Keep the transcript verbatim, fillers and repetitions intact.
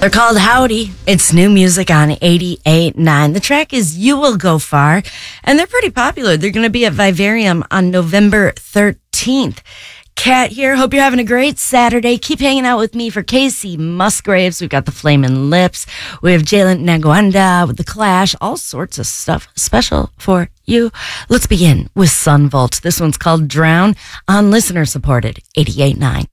They're called Howdy. It's new music on eighty-eight point nine. The track is You Will Go Far, and they're pretty popular. They're going to be at Vivarium on November thirteenth. Kat here. Hope you're having a great Saturday. Keep hanging out with me for Casey Musgraves. We've got the Flamin' Lips. We have Jalen Nagwanda with The Clash. All sorts of stuff special for you. Let's begin with Sun Volt. This one's called Drown on listener-supported eighty-eight point nine.